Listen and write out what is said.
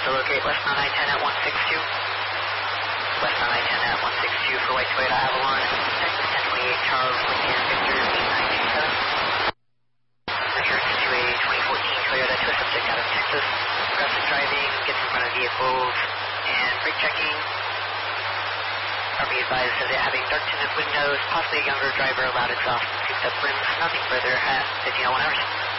to locate westbound I-10 at 162. Westbound I-10 at 162 for white Toyota Avalon. Texas 1028 Charles, Whiskey Victor 8927. Returns to a 2014 Toyota to a subject out of Texas. Aggressive driving, gets in front of vehicles, and brake checking. RV advised of it having dark tinted windows, possibly a younger driver, loud exhaust, and souped up rims. Nothing further at 1501 hours.